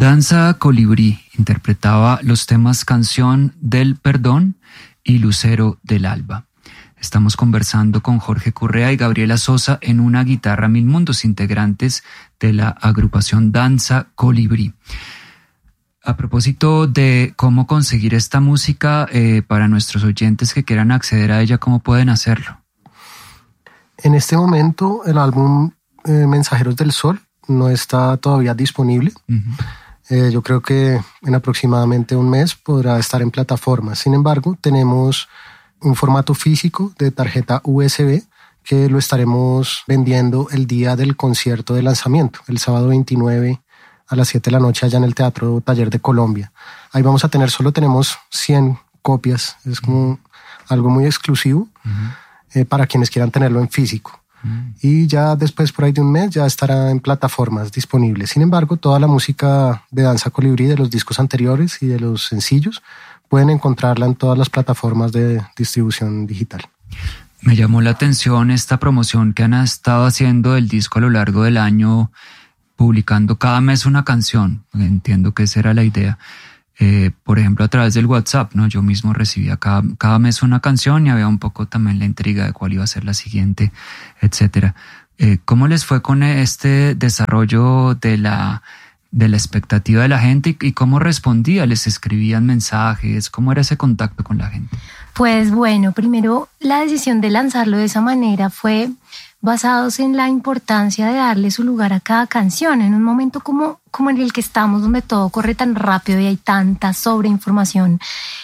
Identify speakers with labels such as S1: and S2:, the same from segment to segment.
S1: Danza Colibrí interpretaba los temas Canción del Perdón y Lucero del Alba. Estamos conversando con Jorge Correa y Gabriela Sosa en Una Guitarra Mil Mundos, integrantes de la agrupación Danza Colibrí. A propósito de cómo conseguir esta música, para nuestros oyentes que quieran acceder a ella, ¿cómo pueden hacerlo?
S2: En este momento el álbum Mensajeros del Sol no está todavía disponible. Uh-huh. Yo creo que en aproximadamente un mes podrá estar en plataformas. Sin embargo, tenemos un formato físico de tarjeta USB que lo estaremos vendiendo el día del concierto de lanzamiento, el sábado 29 a las 7 de la noche allá en el Teatro Taller de Colombia. Ahí vamos a tener, solo tenemos 100 copias, es como algo muy exclusivo. Uh-huh. Para quienes quieran tenerlo en físico. Y ya después, por ahí de un mes, ya estará en plataformas disponibles. Sin embargo, toda la música de Danza Colibrí, de los discos anteriores y de los sencillos, pueden encontrarla en todas las plataformas de distribución digital.
S1: Me llamó la atención esta promoción que han estado haciendo del disco a lo largo del año, publicando cada mes una canción. Entiendo que esa era la idea. Por ejemplo, a través del WhatsApp, ¿no? Yo mismo recibía cada mes una canción y había un poco también la intriga de cuál iba a ser la siguiente, etcétera. ¿Cómo les fue con este desarrollo de la expectativa de la gente y cómo respondía? ¿Les escribían mensajes? ¿Cómo era ese contacto con la gente?
S3: Pues bueno, primero la decisión de lanzarlo de esa manera fue basados en la importancia de darle su lugar a cada canción, en un momento como en el que estamos, donde todo corre tan rápido y hay tanta sobreinformación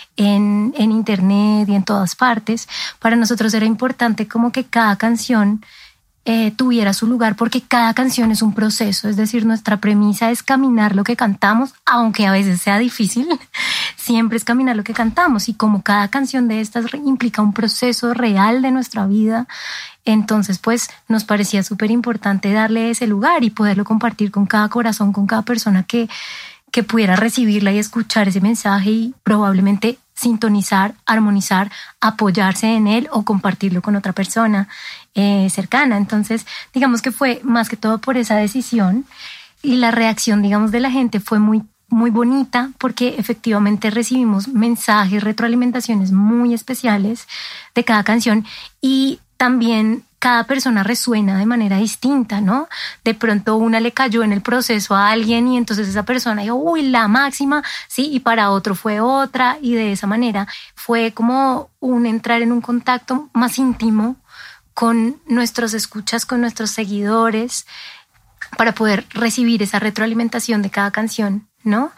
S3: en internet y en todas partes. Para nosotros era importante como que cada canción tuviera su lugar, porque cada canción es un proceso, es decir, nuestra premisa es caminar lo que cantamos, aunque a veces sea difícil, siempre es caminar lo que cantamos, y como cada canción de estas implica un proceso real de nuestra vida, entonces pues nos parecía súper importante darle ese lugar y poderlo compartir con cada corazón, con cada persona que pudiera recibirla y escuchar ese mensaje y probablemente sintonizar, armonizar, apoyarse en él o compartirlo con otra persona cercana. Entonces, digamos que fue más que todo por esa decisión, y la reacción, digamos, de la gente fue muy, muy bonita, porque efectivamente recibimos mensajes, retroalimentaciones muy especiales de cada canción, y también cada persona resuena de manera distinta, ¿no? De pronto una le cayó en el proceso a alguien y entonces esa persona dijo, uy, la máxima, sí, y para otro fue otra, y de esa manera fue como un entrar en un contacto más íntimo con nuestros escuchas, con nuestros seguidores, para poder recibir esa retroalimentación de cada canción, ¿no?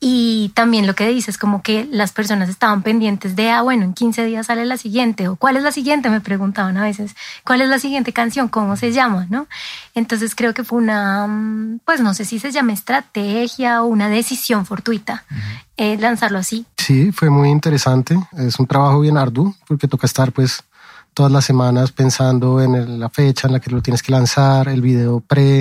S3: Y también lo que dices, como que las personas estaban pendientes de, bueno, en 15 días sale la siguiente, o ¿cuál es la siguiente? Me preguntaban a veces, ¿cuál es la siguiente canción? ¿Cómo se llama? ¿No? Entonces creo que fue una, pues no sé si se llama estrategia o una decisión fortuita, lanzarlo así.
S2: Sí, fue muy interesante. Es un trabajo bien arduo, porque toca estar pues todas las semanas pensando en la fecha en la que lo tienes que lanzar, el video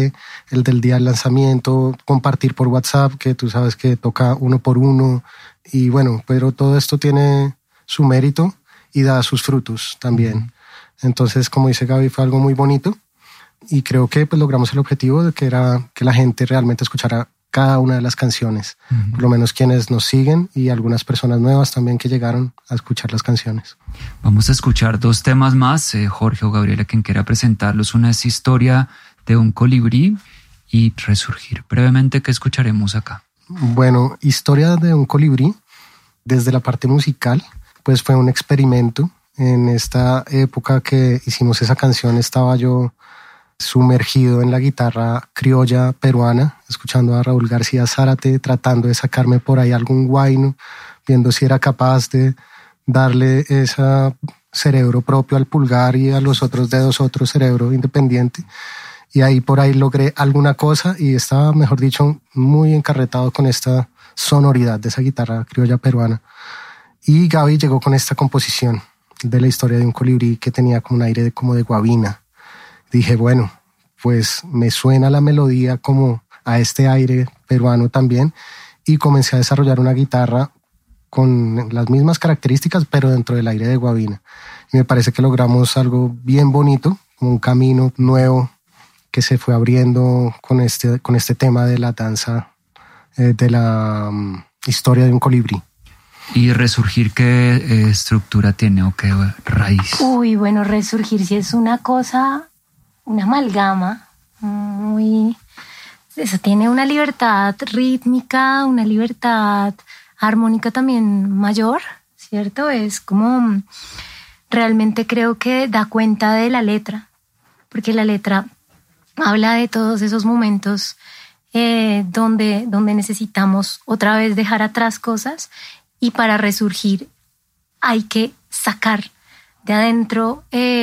S2: el del día del lanzamiento, compartir por WhatsApp, que tú sabes que toca uno por uno, y bueno, pero todo esto tiene su mérito y da sus frutos también. Entonces, como dice Gaby, fue algo muy bonito, y creo que pues logramos el objetivo de que era que la gente realmente escuchara cada una de las canciones, por lo menos quienes nos siguen y algunas personas nuevas también que llegaron a escuchar las canciones.
S1: Vamos a escuchar dos temas más, Jorge o Gabriela, quien quiera presentarlos. Una es Historia de un Colibrí y Resurgir. Brevemente, ¿qué escucharemos acá?
S2: Bueno, Historia de un Colibrí, desde la parte musical, pues fue un experimento. En esta época que hicimos esa canción estaba yo sumergido en la guitarra criolla peruana, escuchando a Raúl García Zárate, tratando de sacarme por ahí algún guayno, viendo si era capaz de darle ese cerebro propio al pulgar y a los otros dedos otro cerebro independiente. Y ahí por ahí logré alguna cosa, y estaba, mejor dicho, muy encarretado con esta sonoridad de esa guitarra criolla peruana. Y Gaby llegó con esta composición de la Historia de un Colibrí, que tenía como un aire como de guabina. Dije, bueno, pues me suena la melodía como a este aire peruano también, y comencé a desarrollar una guitarra con las mismas características, pero dentro del aire de guabina. Y me parece que logramos algo bien bonito, un camino nuevo que se fue abriendo con este tema de la danza de la historia de un colibrí.
S1: ¿Y Resurgir qué estructura tiene o qué raíz?
S3: Uy, bueno, Resurgir sí es una cosa, una amalgama muy... Eso tiene una libertad rítmica, una libertad armónica también mayor, ¿cierto? Es como... Realmente creo que da cuenta de la letra, porque la letra habla de todos esos momentos donde necesitamos otra vez dejar atrás cosas, y para resurgir hay que sacar de adentro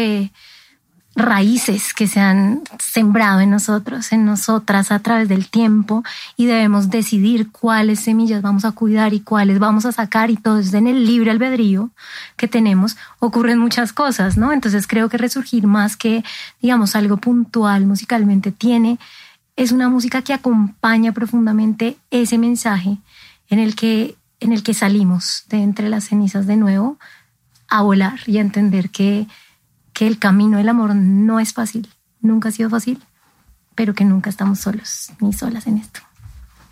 S3: raíces que se han sembrado en nosotros, en nosotras a través del tiempo, y debemos decidir cuáles semillas vamos a cuidar y cuáles vamos a sacar, y todo es en el libre albedrío que tenemos. Ocurren muchas cosas, ¿no? Entonces creo que Resurgir, más que, digamos, algo puntual musicalmente, es una música que acompaña profundamente ese mensaje en el que salimos de entre las cenizas de nuevo a volar y a entender que el camino del amor no es fácil, nunca ha sido fácil, pero que nunca estamos solos ni solas en esto.